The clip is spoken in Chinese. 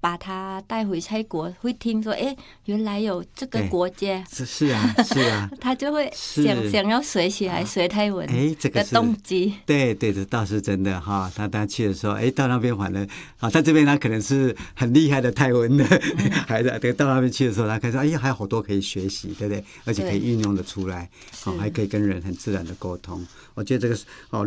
把他带回泰国，会听说原来有这个国家， 是啊是啊他就会想要学起来，学泰文的动机。 对，这倒是真的哈。他去的时候，到那边反正他这边他可能是很厉害的泰文的孩子，到那边去的时候，他开始还有好多可以学习，对不对？而且可以运用的出来，还可以跟人很自然的沟通。我觉得这个